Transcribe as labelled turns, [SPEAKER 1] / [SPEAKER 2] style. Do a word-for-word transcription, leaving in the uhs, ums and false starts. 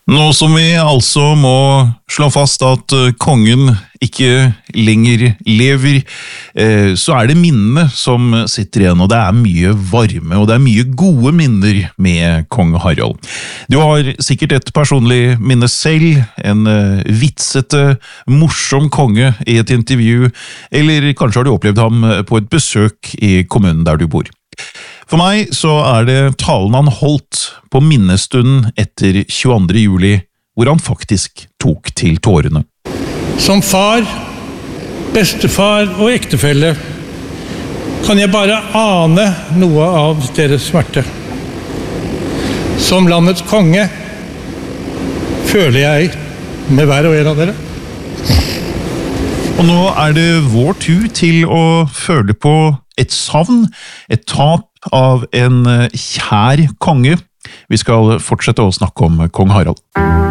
[SPEAKER 1] Nå som vi altså må slå fast at kongen ikke lenger lever, så er det minnene som sitter igjen, og det er mye varme, og det er mye gode minner med kong Harald. Du har sikkert et personlig minne selv, en vitsete, morsom konge i et intervju, eller kanskje har du opplevd ham på et besøk i kommunen der du bor. For meg så er det talen han holdt på minnestunden etter tjueandre juli, hvor han faktisk tok til tårene.
[SPEAKER 2] Som far, bestefar og ektefelle kan jeg bare ane noe av deres smerte. Som landets konge føler jeg med hver og en av dere.
[SPEAKER 1] Og nå er det vår tur til å føle på et savn, et tap av en kjær konge. Vi skal fortsette å snakke om kong Harald.